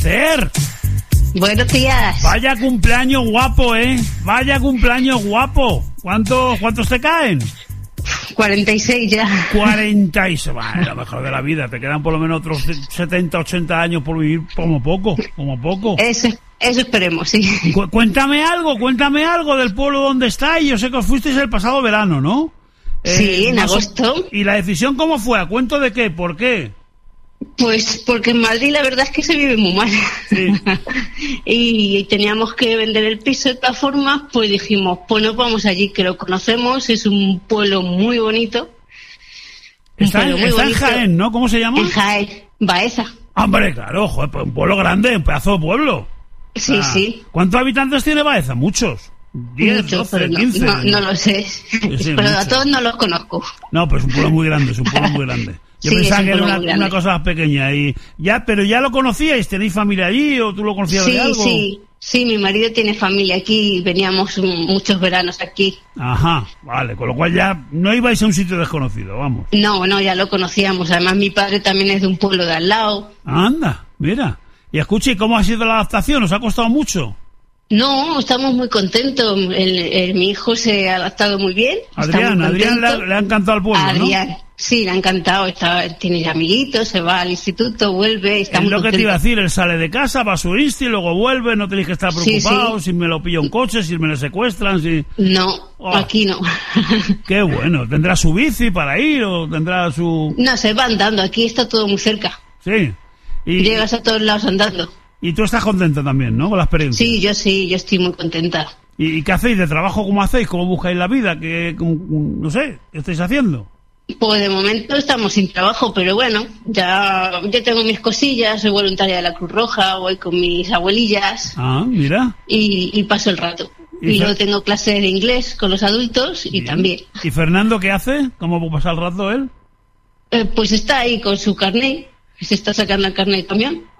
Esther. Buenos días. Vaya cumpleaños guapo, ¿eh? Vaya cumpleaños guapo. ¿Cuántos te caen? 46 ya. 46. Vale, lo mejor de la vida. Te quedan por lo menos otros 70, 80 años por vivir, como poco. Eso esperemos, sí. Cuéntame algo del pueblo donde estáis. Yo sé que os fuisteis el pasado verano, ¿no? Sí, en agosto. ¿Y la decisión cómo fue? ¿A cuento de qué? ¿Por qué? Pues porque en Madrid la verdad es que se vive muy mal. Sí. Y teníamos que vender el piso de todas formas, pues dijimos, pues nos vamos allí, que lo conocemos, es un pueblo muy bonito. Está en Jaén, ¿no? ¿Cómo se llama? En Jaén, Baeza. Hombre, claro, joder, pues un pueblo grande, un pedazo de pueblo. Sí, sí. ¿Cuántos habitantes tiene Baeza? Muchos. 10, 12, 15. No lo sé, sí, pero mucho. a todos no los conozco. No, pero es un pueblo muy grande, Yo Sí, pensaba que era una cosa más pequeña. Pero ya lo conocíais, ¿tenéis familia allí o tú lo conocías de algo? Sí, mi marido tiene familia aquí, veníamos muchos veranos aquí. Ajá, vale, con lo cual ya no ibais a un sitio desconocido, vamos. No, ya lo conocíamos, además mi padre también es de un pueblo de al lado. Anda, mira. Y escuche, ¿cómo ha sido la adaptación? ¿Os ha costado mucho? No, estamos muy contentos. Mi hijo se ha adaptado muy bien. Adrián le ha encantado el pueblo, Adrián, ¿no? sí, le ha encantado. Tiene ya amiguitos, se va al instituto, vuelve. Está muy lo contento. Que te iba a decir, él sale de casa, va a su insti, luego vuelve, no tenéis que estar preocupados, si me lo pilla un coche, si me lo secuestran, si... No, aquí no. Qué bueno. ¿Tendrá su bici para ir o tendrá su...? No, se va andando, aquí está todo muy cerca. Sí. Llegas a todos lados andando. Y tú estás contenta también, ¿no? Con la experiencia. Sí, yo estoy muy contenta. ¿Y qué hacéis de trabajo? ¿Cómo hacéis? ¿Cómo buscáis la vida? No sé, ¿qué estáis haciendo? Pues de momento estamos sin trabajo, pero bueno, ya tengo mis cosillas, soy voluntaria de la Cruz Roja, voy con mis abuelillas. Ah, mira. Y paso el rato. Y luego tengo clases de inglés con los adultos y también. ¿Y Fernando qué hace? ¿Cómo pasa el rato él? Pues está ahí con su carnet, se está sacando el carnet de camión.